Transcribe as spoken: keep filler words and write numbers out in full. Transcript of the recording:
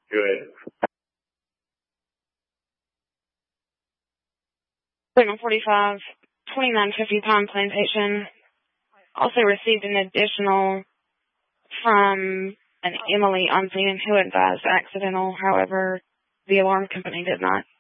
Good. Signal forty-five, twenty-nine fifty Pine Plantation. Also received an additional from an Emily on scene who advised accidental. However, the alarm company did not.